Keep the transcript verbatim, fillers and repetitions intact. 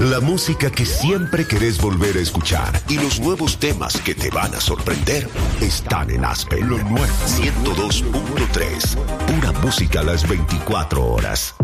La música que siempre querés volver a escuchar y los nuevos temas que te van a sorprender están en Aspen. Lo nuevo ciento dos punto tres. Pura música a las veinticuatro horas.